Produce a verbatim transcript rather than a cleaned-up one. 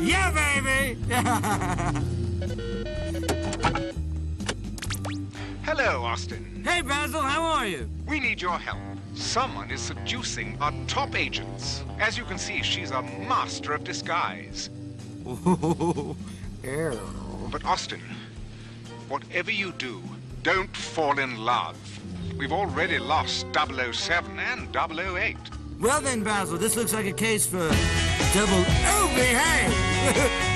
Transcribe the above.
Yeah, baby! Hello, Austin. Hey, Basil, how are you? We need your help. Someone is seducing our top agents. As you can see, she's a master of disguise. Ew. But Austin, whatever you do, don't fall in love. We've already lost double oh seven and double oh eight. Well then, Basil, this looks like a case for double O behave.